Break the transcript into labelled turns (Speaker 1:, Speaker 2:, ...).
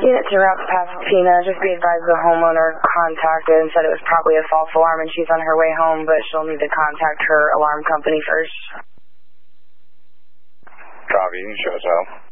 Speaker 1: Unit to route to Pasadena. Just be advised the homeowner contacted and said it was probably a false alarm and she's on her way home, but she'll need to contact her alarm company first.
Speaker 2: Copy, shows up.